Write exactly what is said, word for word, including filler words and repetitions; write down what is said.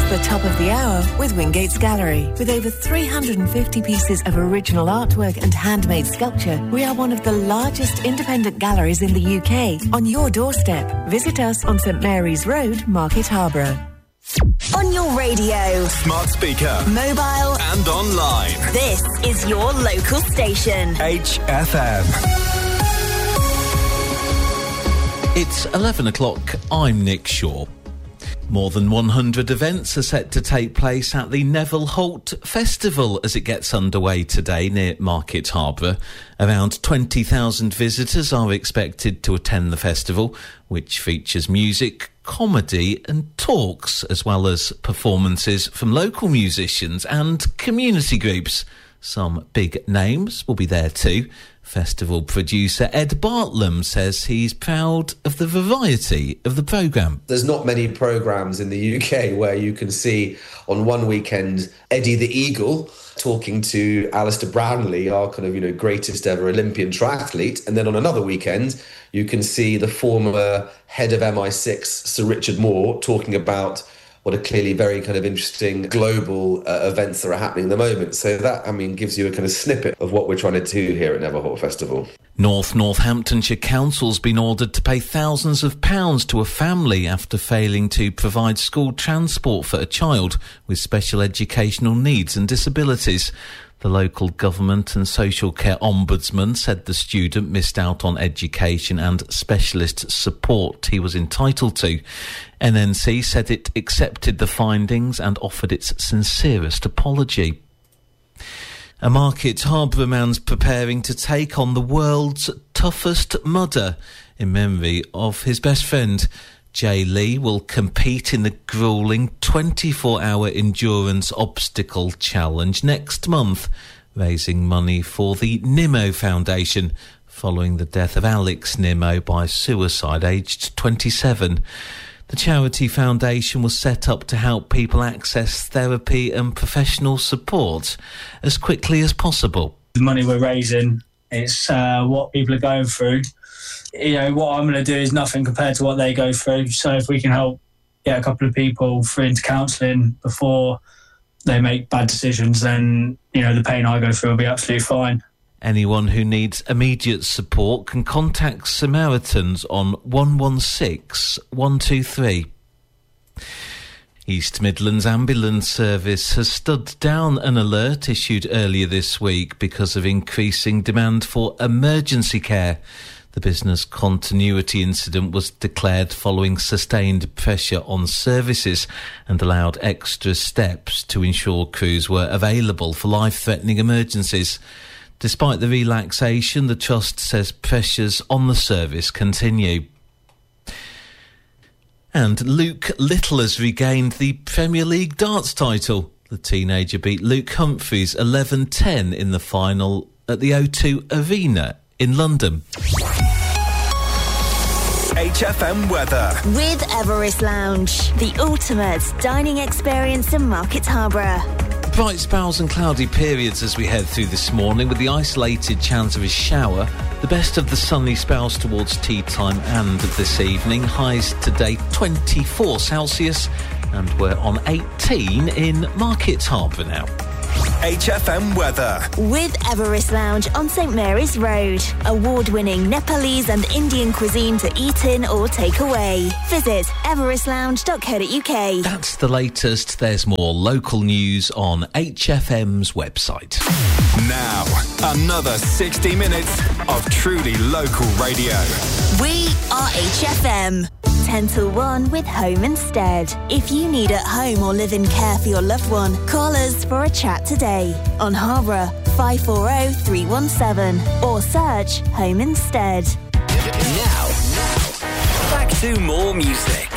the top of the hour with Wingate's Gallery. With over three hundred fifty pieces of original artwork and handmade sculpture, we are one of the largest independent galleries in the U K. On your doorstep, visit us on St Mary's Road, Market Harborough. On your radio, smart speaker, mobile and online. This is your local station. H F M. It's eleven o'clock. I'm Nick Shaw. More than one hundred events are set to take place at the Neville Holt Festival as it gets underway today near Market Harborough. Around twenty thousand visitors are expected to attend the festival, which features music, comedy and talks, as well as performances from local musicians and community groups. Some big names will be there too. Festival producer Ed Bartlam says he's proud of the variety of the programme. There's not many programmes in the U K where you can see on one weekend Eddie the Eagle talking to Alistair Brownlee, our kind of, you know, greatest ever Olympian triathlete, and then on another weekend you can see the former head of M I six, Sir Richard Moore, talking about what are clearly very kind of interesting global uh, events that are happening at the moment. So that, I mean, gives you a kind of snippet of what we're trying to do here at Neville Holt Festival. North Northamptonshire Council's been ordered to pay thousands of pounds to a family after failing to provide school transport for a child with special educational needs and disabilities. The local government and social care ombudsman said the student missed out on education and specialist support he was entitled to. N N C said it accepted the findings and offered its sincerest apology. A Market Harborough man's preparing to take on the world's toughest mudder in memory of his best friend. Jay Lee will compete in the gruelling twenty-four hour endurance obstacle challenge next month, raising money for the Nimmo Foundation following the death of Alex Nimmo by suicide, aged twenty-seven. The charity foundation was set up to help people access therapy and professional support as quickly as possible. The money we're raising, it's uh, what people are going through. You know, what I'm going to do is nothing compared to what they go through. So if we can help get a couple of people through into counselling before they make bad decisions, then, you know, the pain I go through will be absolutely fine. Anyone who needs immediate support can contact Samaritans on one one six, one two three. East Midlands Ambulance Service has stood down an alert issued earlier this week because of increasing demand for emergency care. The business continuity incident was declared following sustained pressure on services and allowed extra steps to ensure crews were available for life-threatening emergencies. Despite the relaxation, the Trust says pressures on the service continue. And Luke Little has regained the Premier League darts title. The teenager beat Luke Humphries eleven ten in the final at the O two Arena in London. H F M weather. With Everest Lounge, the ultimate dining experience in Market Harborough. Bright spells and cloudy periods as we head through this morning with the isolated chance of a shower. The best of the sunny spells towards tea time and this evening. Highs today twenty-four Celsius and we're on eighteen in Market Harborough now. H F M weather. With Everest Lounge on St Mary's Road. Award-winning Nepalese and Indian cuisine to eat in or take away. Visit everest lounge dot co dot uk. That's the latest. There's more local news on H F M's website. Now, another sixty minutes of truly local radio. We are H F M. ten till one with Home Instead. If you need at-home or live-in care for your loved one, call us for a chat today on Harborough five four zero, three one seven or search Home Instead. Now, back to more music.